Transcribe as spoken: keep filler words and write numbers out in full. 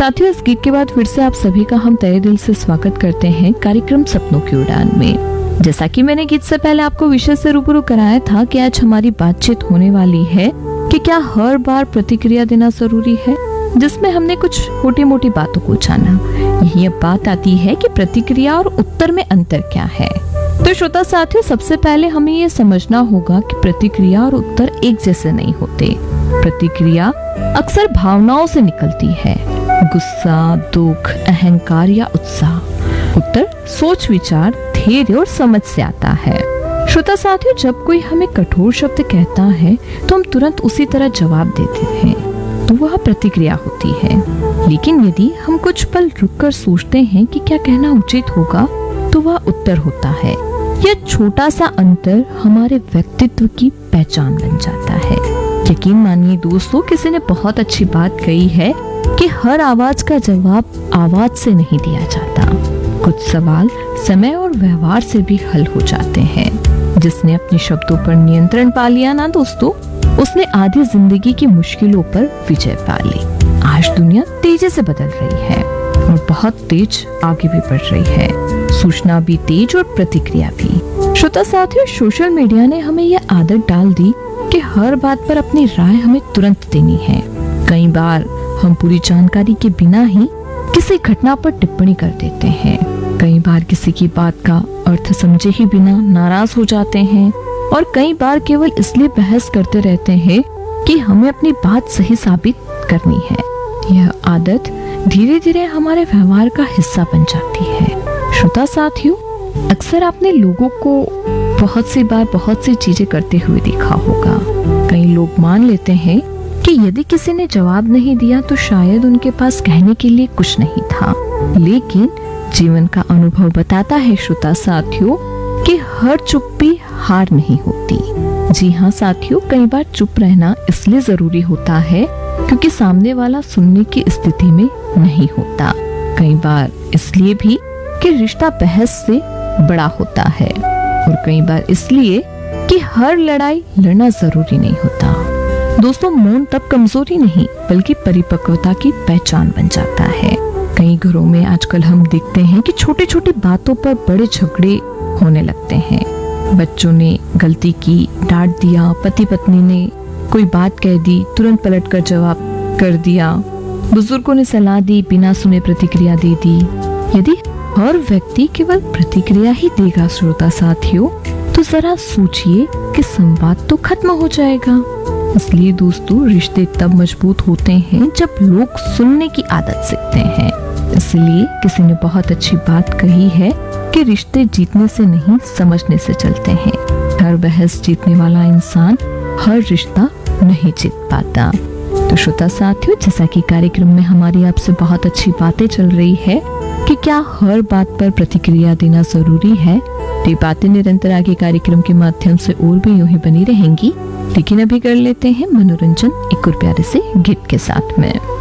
साथियों, इस गीत के बाद फिर से आप सभी का हम तहे दिल से स्वागत करते हैं कार्यक्रम सपनों की उड़ान में। जैसा कि मैंने गीत से पहले आपको विषय से रूबरू कराया था कि आज हमारी बातचीत होने वाली है कि क्या हर बार प्रतिक्रिया देना जरूरी है, जिसमें हमने कुछ छोटी मोटी बातों को जाना। यही अब बात आती है कि प्रतिक्रिया और उत्तर में अंतर क्या है। तो श्रोता साथियों, सबसे पहले हमें ये समझना होगा कि प्रतिक्रिया और उत्तर एक जैसे नहीं होते। प्रतिक्रिया अक्सर भावनाओं से निकलती है, गुस्सा, दुख, अहंकार या उत्साह। उत्तर सोच, विचार, धैर्य और समझ से आता है। श्रोता साथियों, जब कोई हमें कठोर शब्द कहता है तो हम तुरंत उसी तरह जवाब देते हैं, तो वह प्रतिक्रिया होती है। लेकिन यदि हम कुछ पल रुककर सोचते हैं कि क्या कहना उचित होगा, तो वह उत्तर होता है। यह छोटा सा अंतर हमारे व्यक्तित्व की पहचान बन जाता है। यकीन मानिए दोस्तों, किसी ने बहुत अच्छी बात कही है कि हर आवाज का जवाब आवाज से नहीं दिया जाता। कुछ सवाल समय और व्यवहार से भी हल हो जाते हैं। जिसने अपने शब्दों पर नियंत्रण पा लिया ना दोस्तों, उसने आधी जिंदगी की मुश्किलों पर विजय पा ली। आज दुनिया तेजी से बदल रही है और बहुत तेज आगे भी बढ़ रही है। सूचना भी तेज और प्रतिक्रिया भी। श्रोता साथियों, सोशल मीडिया ने हमें यह आदत डाल दी कि हर बात पर अपनी राय हमें तुरंत देनी है। कई बार हम पूरी जानकारी के बिना ही किसी घटना पर टिप्पणी कर देते हैं। कई बार किसी की बात का अर्थ समझे ही बिना नाराज हो जाते हैं और कई बार केवल इसलिए बहस करते रहते हैं कि हमें अपनी बात सही साबित करनी है। यह आदत धीरे धीरे हमारे व्यवहार का हिस्सा बन जाती है। श्रोता साथियों, अक्सर आपने लोगों को बहुत सी बार बहुत सी चीजें करते हुए देखा होगा। कई लोग मान लेते हैं कि यदि किसी ने जवाब नहीं दिया तो शायद उनके पास कहने के लिए कुछ नहीं था। लेकिन जीवन का अनुभव बताता है श्रोता साथियों कि हर चुप्पी हार नहीं होती। जी हाँ साथियों, कई बार चुप रहना इसलिए जरूरी होता है क्योंकि सामने वाला सुनने की स्थिति में नहीं होता। कई बार इसलिए भी कि रिश्ता बहस से बड़ा होता है, और कई बार इसलिए कि हर लड़ाई लड़ना जरूरी नहीं होता। दोस्तों, मौन तब कमजोरी नहीं बल्कि परिपक्वता की पहचान बन जाता है। कई घरों में आजकल हम देखते हैं कि छोटी छोटी बातों पर बड़े झगड़े होने लगते हैं। बच्चों ने गलती की, डांट दिया, पति पत्नी ने कोई बात कह दी, तुरंत पलटकर जवाब कर दिया, बुजुर्गों ने सलाह दी, बिना सुने प्रतिक्रिया दे दी। यदि हर व्यक्ति केवल प्रतिक्रिया ही देगा श्रोता साथियों, तो जरा सोचिए कि संवाद तो खत्म हो जाएगा। इसलिए दोस्तों, रिश्ते तब मजबूत होते हैं जब लोग सुनने की आदत सीखते हैं। इसलिए किसी ने बहुत अच्छी बात कही है कि रिश्ते जीतने से नहीं समझने से चलते हैं। हर बहस जीतने वाला इंसान हर रिश्ता नहीं जीत पाता। तो श्रोता साथियों, जैसा कि कार्यक्रम में हमारी आपसे बहुत अच्छी बातें चल रही है कि क्या हर बात पर प्रतिक्रिया देना जरूरी है, ये बातें निरंतर आगे कार्यक्रम के माध्यम से और भी यूं ही बनी रहेंगी। लेकिन अभी कर लेते हैं मनोरंजन एक और प्यारे से गीत के साथ में।